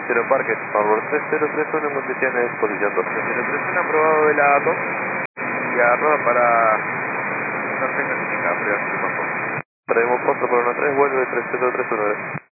0 Parque, favor 3031 en condiciones de exposición 2031, aprobado de la 2 y arroba para una fecha indicada, privada, por favor. Traemos posto por 13, vuelve 3031.